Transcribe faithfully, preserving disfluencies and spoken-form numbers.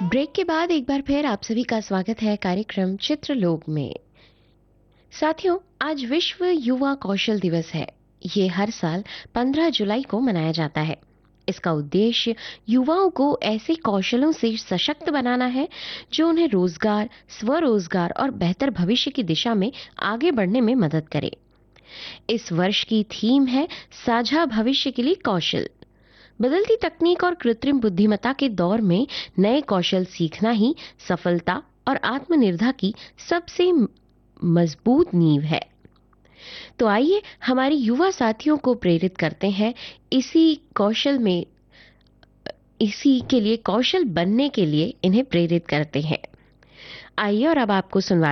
Break के बाद एक बार फिर आप सभी का स्वागत है कार्यक्रम चित्रलोक में। साथियों, आज विश्व युवा कौशल दिवस है। ये हर साल पंद्रह जुलाई को मनाया जाता है। इसका उद्देश्य युवाओं को ऐसे कौशलों से सशक्त बनाना है जो उन्हें रोजगार, स्वरोजगार और बेहतर भविष्य की दिशा में आगे बढ़ने में मदद करे। इस वर्ष की थीम है साझा भविष्य के लिए कौशल। बदलती तकनीक और कृत्रिम बुद्धिमत्ता के दौर में नए कौशल सीखना ही सफलता और आत्मनिर्भरता की सबसे मजबूत नींव है। तो आइए हमारे युवा साथियों को प्रेरित करते हैं इसी कौशल में इसी के लिए कौशल बनने के लिए इन्हें प्रेरित करते हैं। आइए और अब आपको सुनवा